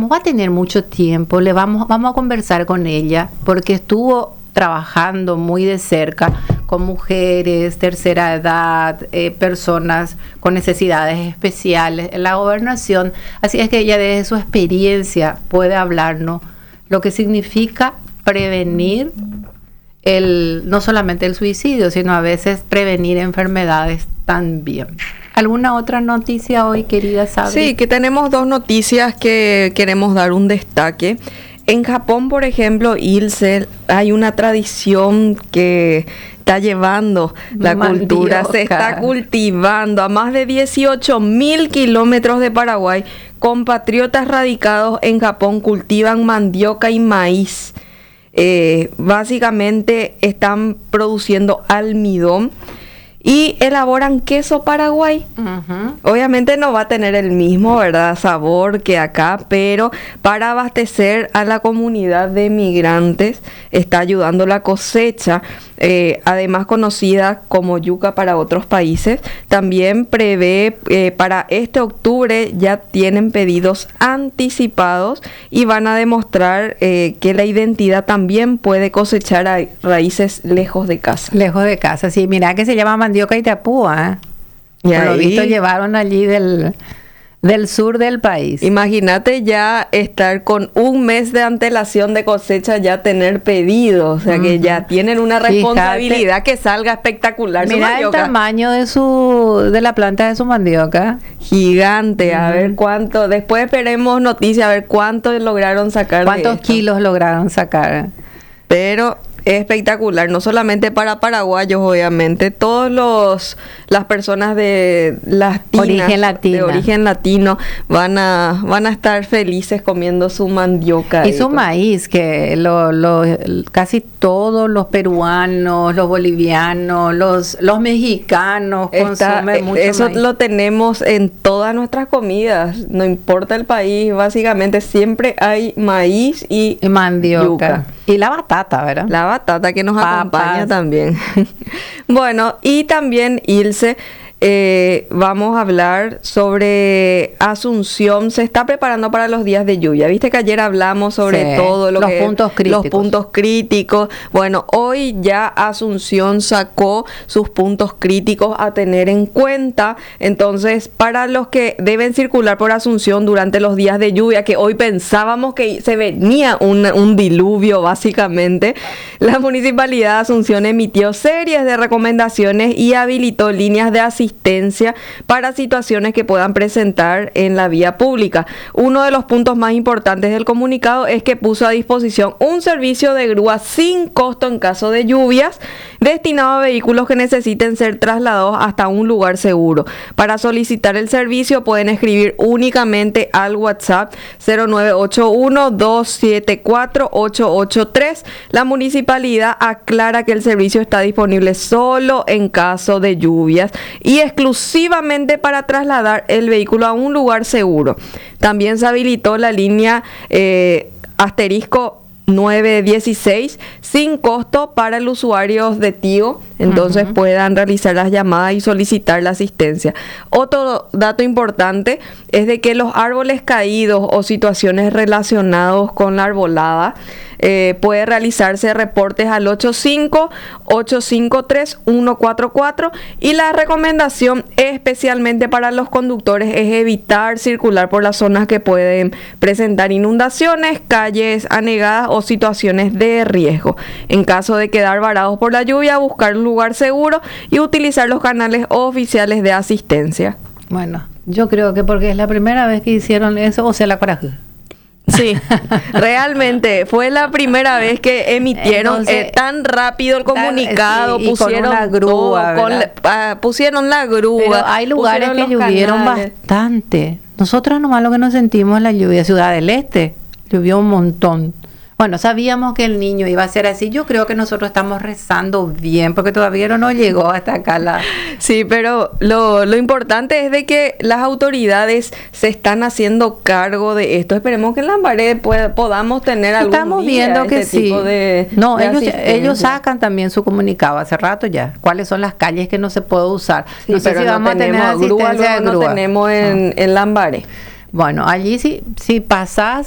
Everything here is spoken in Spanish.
va a tener mucho tiempo, vamos a conversar con ella, porque estuvo trabajando muy de cerca con mujeres, tercera edad, personas con necesidades especiales en la gobernación. Así es que ella desde su experiencia puede hablarnos lo que significa prevenir no solamente el suicidio, sino a veces prevenir enfermedades también. ¿Alguna otra noticia hoy, querida Sabri? Sí, que tenemos 2 noticias que queremos dar un destaque. En Japón, por ejemplo, Ilse, hay una tradición que está llevando la cultura, se está cultivando a más de 18.000 kilómetros de Paraguay. Compatriotas radicados en Japón cultivan mandioca y maíz. Básicamente están produciendo almidón y elaboran queso Paraguay. Obviamente no va a tener el mismo, ¿verdad?, sabor que acá, pero para abastecer a la comunidad de migrantes está ayudando la cosecha, además conocida como yuca para otros países. También prevé para este octubre ya tienen pedidos anticipados y van a demostrar que la identidad también puede cosechar a raíces lejos de casa. Lejos de casa, sí. Mira que se llama mandioca Itapúa, ¿eh? Y por lo ahí, visto llevaron allí del sur del país. Imagínate ya estar con un mes de antelación de cosecha, ya tener pedidos, o sea que ya tienen una responsabilidad. Fíjate, que salga espectacular. Mira el tamaño de la planta de su mandioca. Gigante, a ver cuánto, después esperemos noticias, a ver cuánto lograron sacar. ¿Cuántos kilos lograron sacar? Pero espectacular, no solamente para paraguayos, obviamente, las personas de origen latino van a estar felices comiendo su mandioca y su maíz, que casi todos los peruanos, los bolivianos, los mexicanos consumen mucho eso maíz. Lo tenemos en todas nuestras comidas, no importa el país, básicamente siempre hay maíz y mandioca. Yuca. Y la batata, ¿verdad? La batata que nos acompaña también. Bueno, y también, Ilse, vamos a hablar sobre Asunción. Se está preparando para los días de lluvia. Viste que ayer hablamos sobre todo los puntos críticos. Bueno, hoy ya Asunción sacó sus puntos críticos a tener en cuenta. Entonces, para los que deben circular por Asunción durante los días de lluvia, que hoy pensábamos que se venía un diluvio básicamente, la Municipalidad de Asunción emitió series de recomendaciones y habilitó líneas de asistencia para situaciones que puedan presentar en la vía pública. Uno de los puntos más importantes del comunicado es que puso a disposición un servicio de grúa sin costo en caso de lluvias, destinado a vehículos que necesiten ser trasladados hasta un lugar seguro. Para solicitar el servicio pueden escribir únicamente al WhatsApp 0981-274-883. La municipalidad aclara que el servicio está disponible solo en caso de lluvias y exclusivamente para trasladar el vehículo a un lugar seguro. También se habilitó la línea asterisco 916 sin costo para los usuarios de Tigo, entonces puedan realizar las llamadas y solicitar la asistencia. Otro dato importante es de que los árboles caídos o situaciones relacionadas con la arbolada puede realizarse reportes al 85-853-144 y la recomendación especialmente para los conductores es evitar circular por las zonas que pueden presentar inundaciones, calles anegadas o situaciones de riesgo. En caso de quedar varados por la lluvia, buscar un lugar seguro y utilizar los canales oficiales de asistencia. Bueno, yo creo que porque es la primera vez que hicieron eso, o sea, la coraje. Sí, realmente fue la primera vez que emitieron tan rápido el comunicado, pusieron la grúa, pusieron la grúa. Pero hay lugares que llovieron bastante. Nosotros nomás lo que nos sentimos en la lluvia, Ciudad del Este, llovió un montón. Bueno, sabíamos que el niño iba a ser así. Yo creo que nosotros estamos rezando bien, porque todavía no llegó hasta acá Sí, pero lo importante es de que las autoridades se están haciendo cargo de esto. Esperemos que en Lambaré podamos tener algún Estamos viendo que sí. No, ellos sacan también su comunicado hace rato ya. ¿Cuáles son las calles que no se puede usar? Sí, no sé si vamos a tener asistencia de grúa. No tenemos en Lambaré. Bueno, allí si pasás